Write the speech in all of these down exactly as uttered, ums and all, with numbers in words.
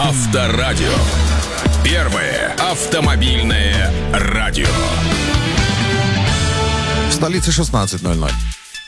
Авторадио. Первое автомобильное радио. В столице шестнадцать ноль ноль.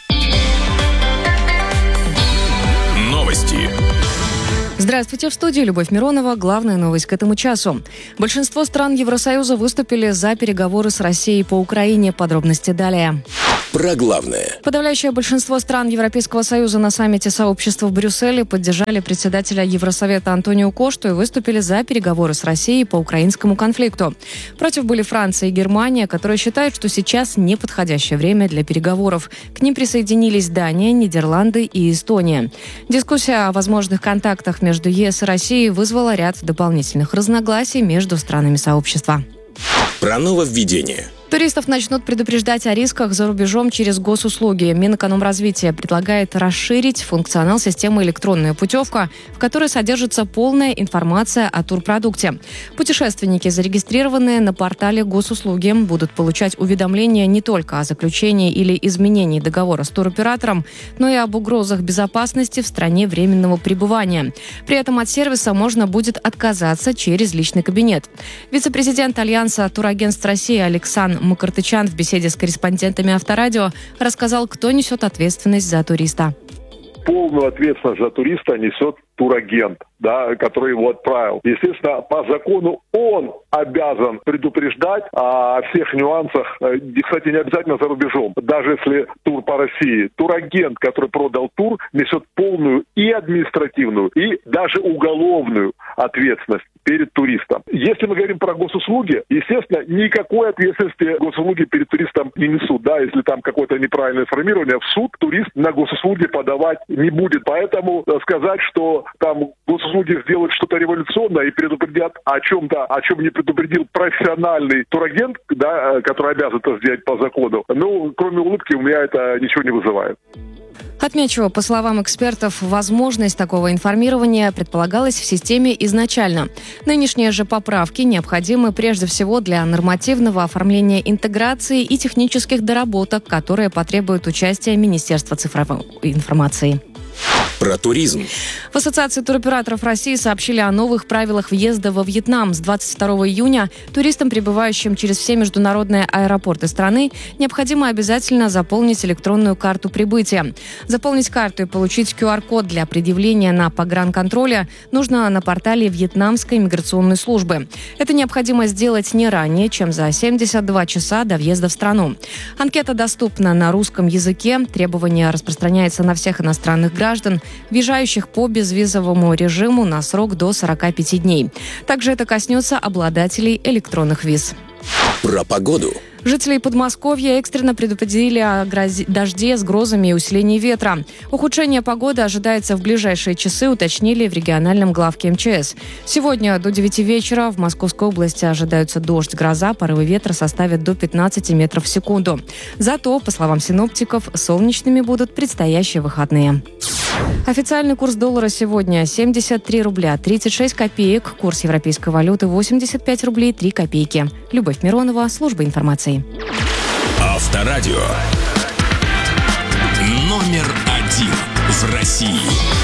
Новости. Здравствуйте, в студии Любовь Миронова. Главная новость к этому часу. Большинство стран Евросоюза выступили за переговоры с Россией по Украине. Подробности далее. Про главное. Подавляющее большинство стран Европейского Союза на саммите сообщества в Брюсселе поддержали председателя Евросовета Антонио Кошту и выступили за переговоры с Россией по украинскому конфликту. Против были Франция и Германия, которые считают, что сейчас неподходящее время для переговоров. К ним присоединились Дания, Нидерланды и Эстония. Дискуссия о возможных контактах между ЕС и Россией вызвала ряд дополнительных разногласий между странами сообщества. Про нововведение. Туристов начнут предупреждать о рисках за рубежом через госуслуги. Минэкономразвития предлагает расширить функционал системы «Электронная путевка», в которой содержится полная информация о турпродукте. Путешественники, зарегистрированные на портале госуслуги, будут получать уведомления не только о заключении или изменении договора с туроператором, но и об угрозах безопасности в стране временного пребывания. При этом от сервиса можно будет отказаться через личный кабинет. Вице-президент Альянса турагентств России Александр Макартычан в беседе с корреспондентами Авторадио рассказал, кто несет ответственность за туриста. Полную ответственность за туриста несет турагент, да, который его отправил. Естественно, по закону он обязан предупреждать о всех нюансах. И, кстати, не обязательно за рубежом. Даже если тур по России. Турагент, который продал тур, несет полную и административную, и даже уголовную ответственность перед туристом. Если мы говорим про госуслуги, естественно, никакой ответственности госуслуги перед туристом не несут. Да, если там какое-то неправильное информирование, в суд турист на госуслуги подавать не будет. Поэтому сказать, что там госуслуги сделают что-то революционное и предупредят о чем-то, о чем не предупредил профессиональный турагент, да, который обязан это сделать по закону, ну, кроме улыбки, у меня это ничего не вызывает. Отмечу, по словам экспертов, возможность такого информирования предполагалась в системе изначально. Нынешние же поправки необходимы прежде всего для нормативного оформления интеграции и технических доработок, которые потребуют участия Министерства цифровой информации. Про туризм. В Ассоциации туроператоров России сообщили о новых правилах въезда во Вьетнам. С двадцать второго июня туристам, прибывающим через все международные аэропорты страны, необходимо обязательно заполнить электронную карту прибытия. Заполнить карту и получить ку ар код для предъявления на погранконтроле нужно на портале Вьетнамской миграционной службы. Это необходимо сделать не ранее, чем за семьдесят два часа до въезда в страну. Анкета доступна на русском языке. Требование распространяется на всех иностранных граждан, въезжающих по безвизовому режиму на срок до сорока пяти дней. Также это коснется обладателей электронных виз. Про погоду. Жителей Подмосковья экстренно предупредили о грозе, дожде с грозами и усилении ветра. Ухудшение погоды ожидается в ближайшие часы, уточнили в региональном главке эм че эс. Сегодня до девяти вечера в Московской области ожидаются дождь, гроза, порывы ветра составят до пятнадцати метров в секунду. Зато, по словам синоптиков, солнечными будут предстоящие выходные. Официальный курс доллара сегодня семьдесят три рубля тридцать шесть копеек. Курс европейской валюты восемьдесят пять рублей три копейки. Любовь Миронова, служба информации. Авторадио. Номер один в России.